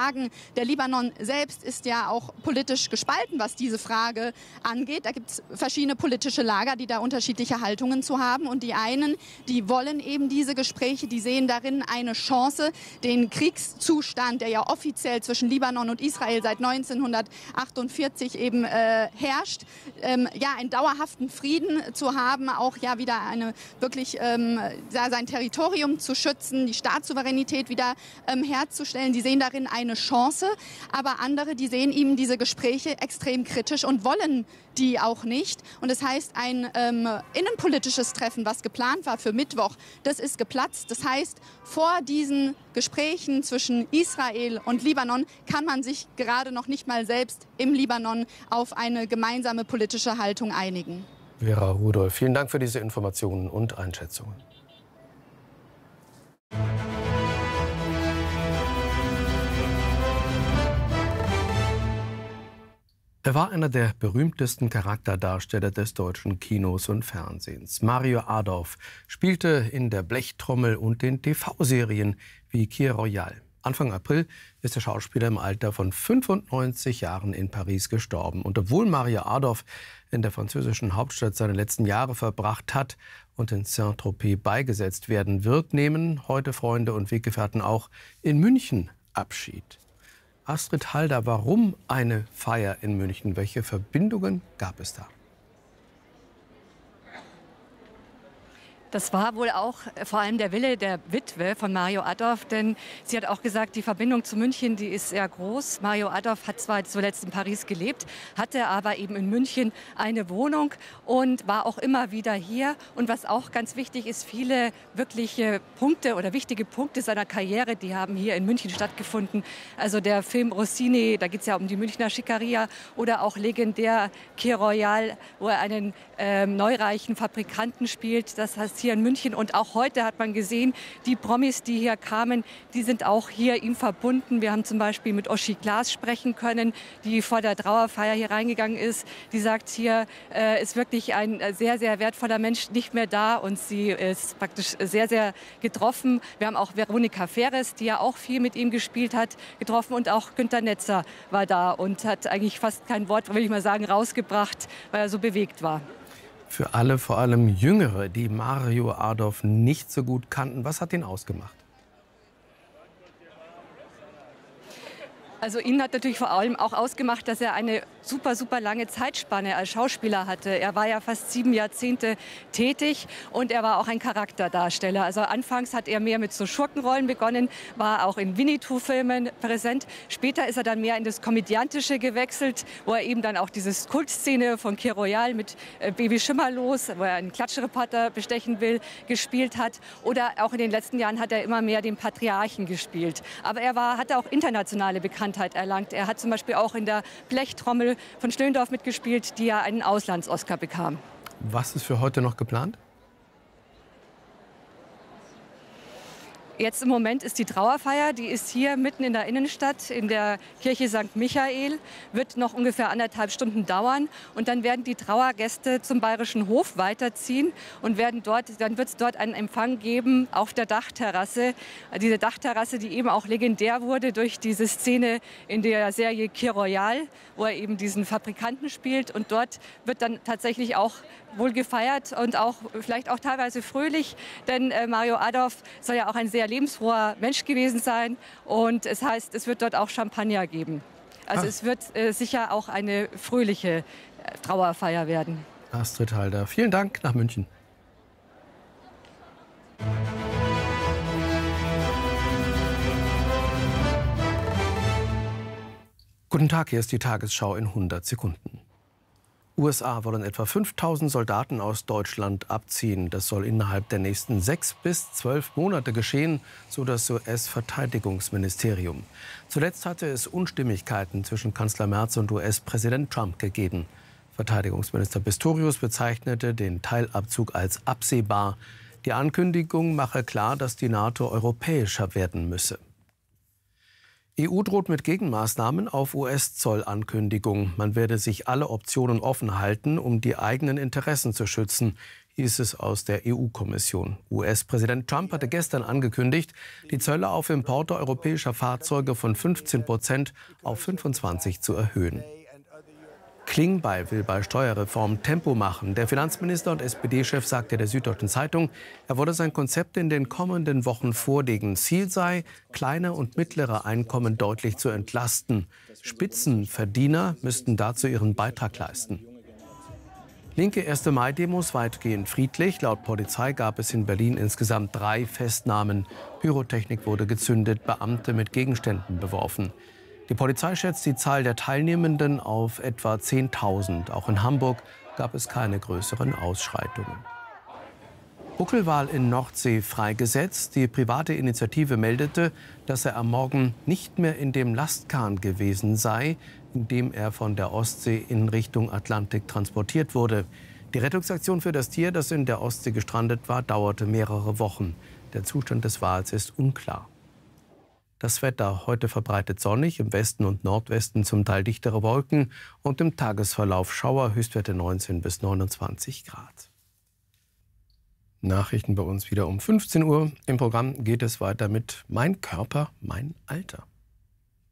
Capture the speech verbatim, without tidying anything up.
sagen, der Libanon selbst ist ja auch politisch gespalten, was diese Frage angeht. Da gibt es verschiedene politische Lager, die da unterschiedliche Haltungen zu haben. Und die einen, die wollen eben diese Gespräche, die sehen darin eine Chance, den Kriegszustand, der ja offiziell zwischen Libanon und Israel seit neunzehnhundertachtundvierzig eben äh, herrscht, ähm, ja, einen dauerhaften Frieden zu haben, auch ja wieder eine wirklich ähm, sein Territorium zu schützen, die Staatssouveränität wieder ähm, herzustellen. Die sehen darin eine Chance, aber andere, die sehen eben diese Gespräche extrem kritisch und wollen die auch nicht. Und das heißt, ein ähm, innenpolitisches Treffen, was geplant war für Mittwoch, das ist geplatzt. Das heißt, vor diesen Gesprächen zwischen Israel und Libanon kann man sich gerade noch nicht mal selbst im Libanon auf eine gemeinsame politische Haltung einigen. Vera Rudolph, vielen Dank für diese Informationen und Einschätzungen. Er war einer der berühmtesten Charakterdarsteller des deutschen Kinos und Fernsehens. Mario Adorf spielte in der Blechtrommel und den T V-Serien wie Kir Royal. Anfang April ist der Schauspieler im Alter von fünfundneunzig Jahren in Paris gestorben. Und obwohl Mario Adorf in der französischen Hauptstadt seine letzten Jahre verbracht hat und in Saint-Tropez beigesetzt werden wird, nehmen heute Freunde und Weggefährten auch in München Abschied. Astrid Halder, warum eine Feier in München? Welche Verbindungen gab es da? Das war wohl auch vor allem der Wille der Witwe von Mario Adorf, denn sie hat auch gesagt, die Verbindung zu München, die ist sehr groß. Mario Adorf hat zwar zuletzt in Paris gelebt, hatte aber eben in München eine Wohnung und war auch immer wieder hier. Und was auch ganz wichtig ist, viele wirkliche Punkte oder wichtige Punkte seiner Karriere, die haben hier in München stattgefunden. Also der Film Rossini, da geht es ja um die Münchner Schickeria, oder auch legendär Kir Royal, wo er einen äh, neureichen Fabrikanten spielt. Das heißt, hier in München. Und auch heute hat man gesehen, die Promis, die hier kamen, die sind auch hier ihm verbunden. Wir haben zum Beispiel mit Uschi Glas sprechen können, die vor der Trauerfeier hier reingegangen ist. Die sagt, hier äh, ist wirklich ein sehr, sehr wertvoller Mensch nicht mehr da und sie ist praktisch sehr, sehr getroffen. Wir haben auch Veronika Ferres, die ja auch viel mit ihm gespielt hat, getroffen, und auch Günter Netzer war da und hat eigentlich fast kein Wort, will ich mal sagen, rausgebracht, weil er so bewegt war. Für alle, vor allem Jüngere, die Mario Adorf nicht so gut kannten, was hat ihn ausgemacht? Also ihn hat natürlich vor allem auch ausgemacht, dass er eine super, super lange Zeitspanne als Schauspieler hatte. Er war ja fast sieben Jahrzehnte tätig und er war auch ein Charakterdarsteller. Also anfangs hat er mehr mit so Schurkenrollen begonnen, war auch in Winnetou-Filmen präsent. Später ist er dann mehr in das Komödiantische gewechselt, wo er eben dann auch diese Kultszene von Kir Royal mit äh, Baby Schimmerlos, wo er einen Klatschreporter bestechen will, gespielt hat. Oder auch in den letzten Jahren hat er immer mehr den Patriarchen gespielt. Aber er war, hatte auch internationale Bekanntheit erlangt. Er hat zum Beispiel auch in der Blechtrommel von Stöndorf mitgespielt, die ja einen Auslands-Oscar bekam. Was ist für heute noch geplant? Jetzt im Moment ist die Trauerfeier, die ist hier mitten in der Innenstadt, in der Kirche Sankt Michael, wird noch ungefähr anderthalb Stunden dauern. Und dann werden die Trauergäste zum Bayerischen Hof weiterziehen und werden dort, dann wird es dort einen Empfang geben auf der Dachterrasse. Diese Dachterrasse, die eben auch legendär wurde durch diese Szene in der Serie Kir Royal, wo er eben diesen Fabrikanten spielt. Und dort wird dann tatsächlich auch wohl gefeiert und auch vielleicht auch teilweise fröhlich, denn äh, Mario Adorf soll ja auch ein sehr lebensfroher Mensch gewesen sein, und es heißt, es wird dort auch Champagner geben. Also Ach. es wird äh, sicher auch eine fröhliche äh, Trauerfeier werden. Astrid Halder, vielen Dank nach München. Guten Tag, hier ist die Tagesschau in hundert Sekunden. U S A wollen etwa fünftausend Soldaten aus Deutschland abziehen. Das soll innerhalb der nächsten sechs bis zwölf Monate geschehen, so das U S-Verteidigungsministerium. Zuletzt hatte es Unstimmigkeiten zwischen Kanzler Merz und U S-Präsident Trump gegeben. Verteidigungsminister Pistorius bezeichnete den Teilabzug als absehbar. Die Ankündigung mache klar, dass die NATO europäischer werden müsse. E U droht mit Gegenmaßnahmen auf U S-Zollankündigung. Man werde sich alle Optionen offen halten, um die eigenen Interessen zu schützen, hieß es aus der E U-Kommission. U S-Präsident Trump hatte gestern angekündigt, die Zölle auf Importe europäischer Fahrzeuge von fünfzehn Prozent auf fünfundzwanzig zu erhöhen. Klingbeil will bei Steuerreform Tempo machen. Der Finanzminister und S P D-Chef sagte der Süddeutschen Zeitung, er wolle sein Konzept in den kommenden Wochen vorlegen. Ziel sei, kleine und mittlere Einkommen deutlich zu entlasten. Spitzenverdiener müssten dazu ihren Beitrag leisten. Linke erste Mai-Demos weitgehend friedlich. Laut Polizei gab es in Berlin insgesamt drei Festnahmen. Pyrotechnik wurde gezündet, Beamte mit Gegenständen beworfen. Die Polizei schätzt die Zahl der Teilnehmenden auf etwa zehntausend. Auch in Hamburg gab es keine größeren Ausschreitungen. Buckelwal in Nordsee freigesetzt. Die private Initiative meldete, dass er am Morgen nicht mehr in dem Lastkahn gewesen sei, in dem er von der Ostsee in Richtung Atlantik transportiert wurde. Die Rettungsaktion für das Tier, das in der Ostsee gestrandet war, dauerte mehrere Wochen. Der Zustand des Wals ist unklar. Das Wetter heute verbreitet sonnig, im Westen und Nordwesten zum Teil dichtere Wolken und im Tagesverlauf Schauer, Höchstwerte neunzehn bis neunundzwanzig Grad. Nachrichten bei uns wieder um fünfzehn Uhr. Im Programm geht es weiter mit Mein Körper, mein Alter.